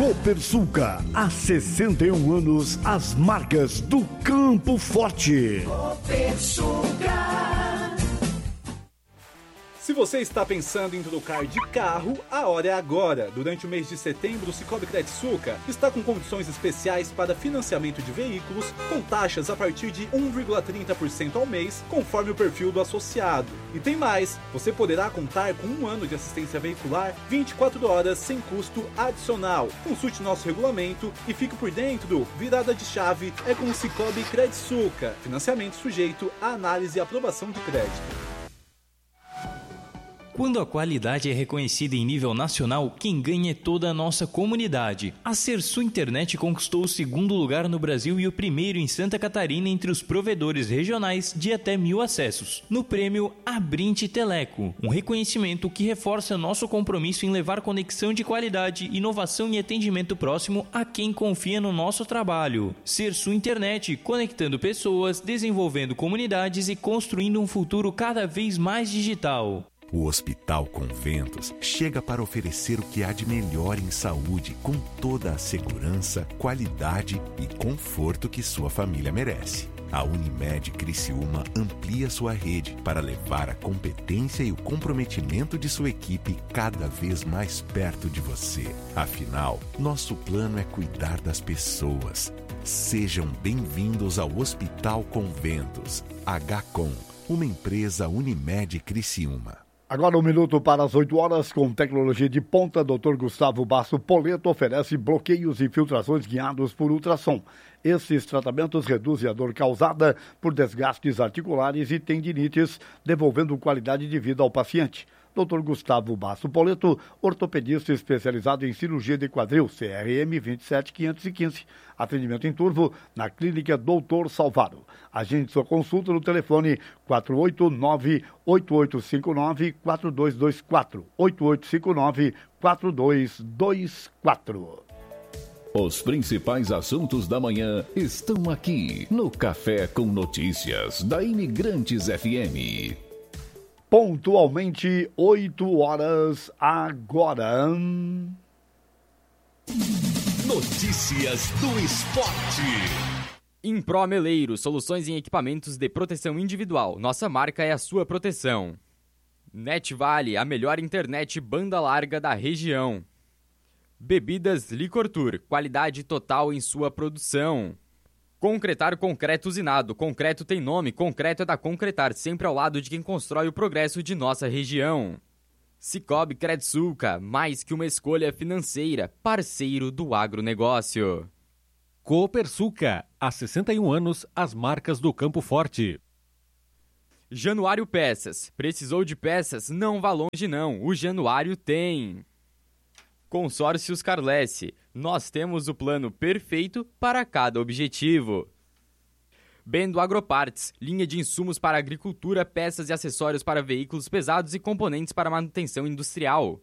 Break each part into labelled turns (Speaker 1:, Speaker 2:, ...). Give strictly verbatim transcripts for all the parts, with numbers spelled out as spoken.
Speaker 1: Copersucar, há sessenta e um anos, as marcas do Campo Forte.
Speaker 2: Copersucar.
Speaker 3: Se você está pensando em trocar de carro, a hora é agora. Durante o mês de setembro, o Cicobi Credsucar está com condições especiais para financiamento de veículos, com taxas a partir de um vírgula trinta por cento ao mês, conforme o perfil do associado. E tem mais, você poderá contar com um ano de assistência veicular, vinte e quatro horas, sem custo adicional. Consulte nosso regulamento e fique por dentro do Virada de Chave é com o Cicobi Credsucar. Financiamento sujeito à análise e aprovação de crédito.
Speaker 4: Quando a qualidade é reconhecida em nível nacional, quem ganha é toda a nossa comunidade. A Sersu Internet conquistou o segundo lugar no Brasil e o primeiro em Santa Catarina entre os provedores regionais de até mil acessos, no prêmio Abrinte Teleco, um reconhecimento que reforça nosso compromisso em levar conexão de qualidade, inovação e atendimento próximo a quem confia no nosso trabalho. Sersu Internet, conectando pessoas, desenvolvendo comunidades e construindo um futuro cada vez mais digital.
Speaker 5: O Hospital Conventos chega para oferecer o que há de melhor em saúde, com toda a segurança, qualidade e conforto que sua família merece. A Unimed Criciúma amplia sua rede para levar a competência e o comprometimento de sua equipe cada vez mais perto de você. Afinal, nosso plano é cuidar das pessoas. Sejam bem-vindos ao Hospital Conventos. H C O M, uma empresa Unimed Criciúma.
Speaker 1: Agora um minuto para as oito horas, com tecnologia de ponta, doutor Gustavo Basso Poleto oferece bloqueios e filtrações guiados por ultrassom. Esses tratamentos reduzem a dor causada por desgastes articulares e tendinites, devolvendo qualidade de vida ao paciente. doutor Gustavo Basso Poleto, ortopedista especializado em cirurgia de quadril, C R M vinte e sete quinhentos e quinze. Atendimento em Turvo, na Clínica doutor Salvaro. Agende sua consulta no telefone quatro oito nove, oito oito cinco nove, quatro dois dois quatro. oito oito cinco nove, quatro dois dois quatro.
Speaker 6: Os principais assuntos da manhã estão aqui no Café com Notícias da Imigrantes F M.
Speaker 1: Pontualmente, oito horas agora.
Speaker 7: Notícias do esporte. Impro Meleiros, soluções em equipamentos de proteção individual. Nossa marca é a sua proteção. NetVale, a melhor internet banda larga da região. Bebidas Licor Tour, qualidade total em sua produção. Concretar concreto usinado. Concreto tem nome, concreto é da Concretar, sempre ao lado de quem constrói o progresso de nossa região. Cicobi Credsucar, mais que uma escolha financeira, parceiro do agronegócio.
Speaker 8: Copersucar, há sessenta e um anos, as marcas do Campo Forte.
Speaker 7: Januário Peças, precisou de peças? Não vá longe não, o Januário tem. Consórcios Carlesse, nós temos o plano perfeito para cada objetivo. Bendo Agropartes, linha de insumos para agricultura, peças e acessórios para veículos pesados e componentes para manutenção industrial.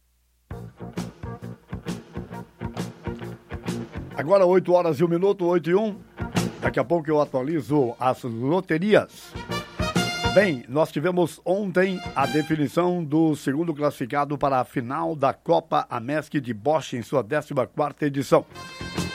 Speaker 1: Agora oito horas e um minuto, oito e um. Daqui a pouco eu atualizo as loterias. Bem, nós tivemos ontem a definição do segundo classificado para a final da Copa Amesc de Bosch em sua décima quarta edição.